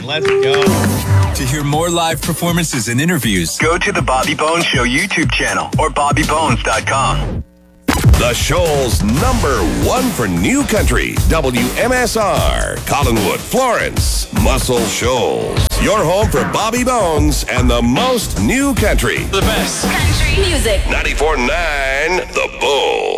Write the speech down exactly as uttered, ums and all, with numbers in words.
on. Let's go. To hear more live performances and interviews, go to the Bobby Bones Show YouTube channel or bobby bones dot com. The Shoal's number one for new country, W M S R, Collinwood, Florence, Muscle Shoals. Your home for Bobby Bones and the most new country. The best country music. ninety-four point nine The Bull.